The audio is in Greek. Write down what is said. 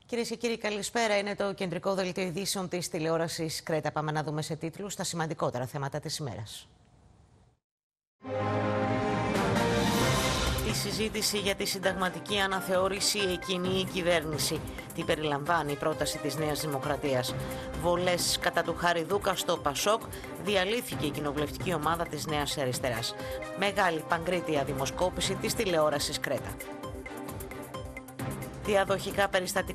Κυρίες και κύριοι, καλησπέρα. Είναι το κεντρικό δελτίο ειδήσεων της τηλεόρασης Κρέτα. Πάμε να δούμε σε τίτλους τα σημαντικότερα θέματα της ημέρας. Η συζήτηση για τη συνταγματική αναθεώρηση εκκινεί η κυβέρνηση. Τι περιλαμβάνει η πρόταση της Νέας Δημοκρατίας. Βολές κατά του Χαριδούκα στο Πασόκ. Διαλύθηκε η κοινοβουλευτική ομάδα της Νέας Αριστεράς. Μεγάλη παγκρίτια δημοσκόπηση της τηλεόρασης Κρέτα. Διαδοχικά περιστατικά